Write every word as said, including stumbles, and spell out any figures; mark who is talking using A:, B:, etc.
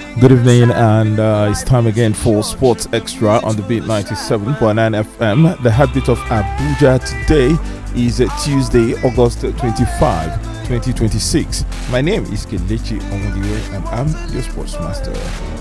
A: Good evening, and uh, it's time again for Sports Extra on the Beat ninety-seven point nine F M. The heartbeat of Abuja today is uh, Tuesday, August twenty-fifth, twenty twenty-six. My name is Kelechi Omondiwe, and I'm your sports master.